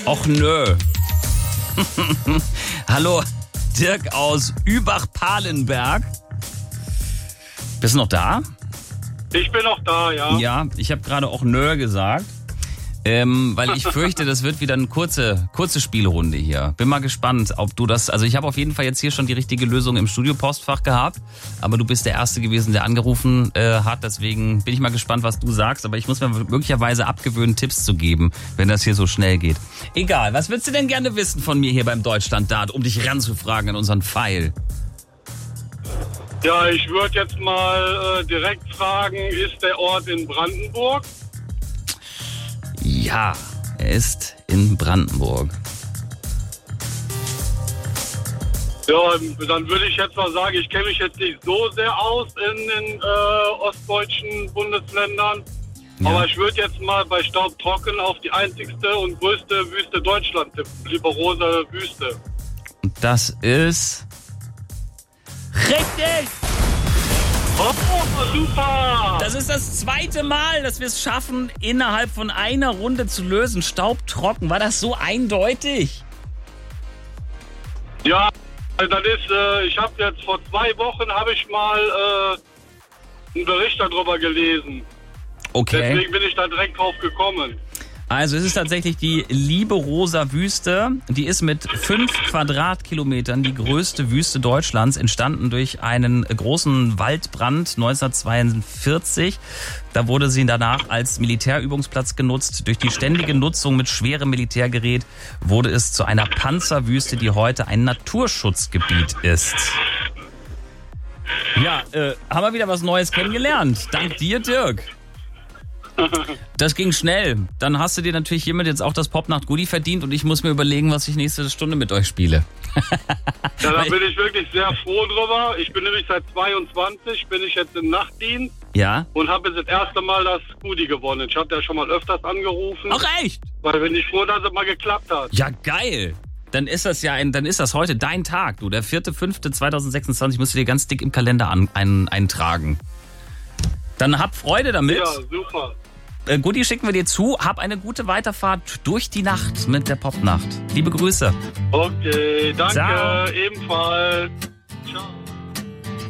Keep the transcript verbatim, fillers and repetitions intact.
Och nö. Hallo, Dirk aus Übach-Palenberg. Bist du noch da? Ich bin noch da, ja. Ja, ich habe gerade auch nö gesagt. Ähm, weil ich fürchte, das wird wieder eine kurze, kurze Spielrunde hier. Bin mal gespannt, ob du das... Also ich habe auf jeden Fall jetzt hier schon die richtige Lösung im Studio-Postfach gehabt. Aber du bist der Erste gewesen, der angerufen äh, hat. Deswegen bin ich mal gespannt, was du sagst. Aber ich muss mir möglicherweise abgewöhnen, Tipps zu geben, wenn das hier so schnell geht. Egal, was würdest du denn gerne wissen von mir hier beim Deutschland-Dart, um dich ranzufragen an unseren Pfeil? Ja, ich würde jetzt mal äh, direkt fragen, ist der Ort in Brandenburg? Ja, er ist in Brandenburg. Ja, dann würde ich jetzt mal sagen, ich kenne mich jetzt nicht so sehr aus in den äh, ostdeutschen Bundesländern. Ja. Aber ich würde jetzt mal bei Staubtrocken auf die einzigste und größte Wüste Deutschland tippen. Liberosa Wüste. Und das ist... richtig! Oh, super! Das ist das zweite Mal, dass wir es schaffen, innerhalb von einer Runde zu lösen. Staubtrocken. War das so eindeutig? Ja, dann ist, äh, ich habe jetzt vor zwei Wochen habe ich mal äh, einen Bericht darüber gelesen. Okay. Deswegen bin ich da direkt drauf gekommen. Also es ist tatsächlich die Liberosa Wüste. Die ist mit fünf Quadratkilometern die größte Wüste Deutschlands, entstanden durch einen großen Waldbrand neunzehnhundertzweiundvierzig. Da wurde sie danach als Militärübungsplatz genutzt. Durch die ständige Nutzung mit schwerem Militärgerät wurde es zu einer Panzerwüste, die heute ein Naturschutzgebiet ist. Ja, äh, haben wir wieder was Neues kennengelernt. Dank dir, Dirk. Das ging schnell. Dann hast du dir natürlich hiermit jetzt auch das Popnacht-Goodie verdient und ich muss mir überlegen, was ich nächste Stunde mit euch spiele. Ja, da bin ich wirklich sehr froh drüber. Ich bin nämlich seit zweiundzwanzig, bin ich jetzt im Nachtdienst. Ja? Und habe jetzt das erste Mal das Goodie gewonnen. Ich habe ja schon mal öfters angerufen. Ach echt? Weil bin ich froh, dass es mal geklappt hat. Ja, geil. Dann ist das ja ein, dann ist das heute dein Tag, du. Der vierte fünfte zweitausendsechsundzwanzig musst du dir ganz dick im Kalender an, ein, eintragen. Dann hab Freude damit. Ja, super. Äh, Goodie schicken wir dir zu. Hab eine gute Weiterfahrt durch die Nacht mit der Popnacht. Liebe Grüße. Okay, danke. Ciao. Ebenfalls.